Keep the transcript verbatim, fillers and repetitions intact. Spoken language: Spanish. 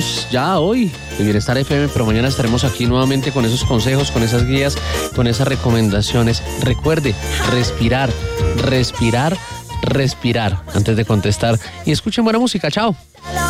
despedimos ya hoy de Bienestar F M, pero mañana estaremos aquí nuevamente con esos consejos, con esas guías, con esas recomendaciones. Recuerde, respirar, respirar, respirar antes de contestar y escuchen buena música. Chao.